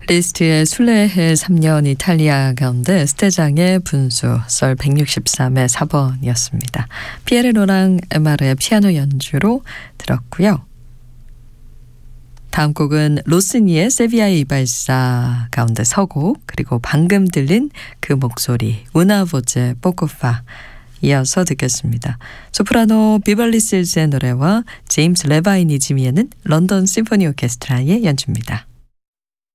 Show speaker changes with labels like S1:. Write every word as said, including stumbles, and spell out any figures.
S1: 리스트의 순례해 삼 년 이탈리아 가운데 스테장의 분수 썰 백육십삼의 사 번이었습니다. 피에르 로랑 에마르의 피아노 연주로 들었고요. 다음 곡은 로스니의 세비야의 이발사 가운데 서곡, 그리고 방금 들린 그 목소리 우나보제 뽀코파 이어서 듣겠습니다. 소프라노 비벌리 실즈의 노래와 제임스 레바인이 지휘하는 런던 심포니 오케스트라의 연주입니다.